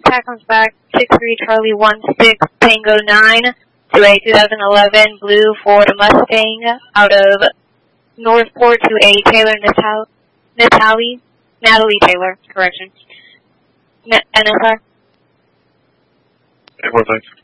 contact comes back 63 Charlie 16 Tango 9 to a 2011 blue Ford Mustang out of Northport to a Taylor Natalie Taylor, correction. NSR. Hey, well, thanks.